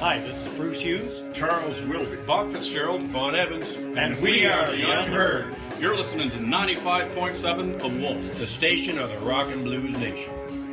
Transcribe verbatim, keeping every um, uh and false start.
Hi, this is Bruce Hughes, Charles Wilby, Bob Fitzgerald, Vaughn Evans, and we are the Unheard. You're listening to ninety-five point seven The Wolf, the station of the Rock and Blues Nation.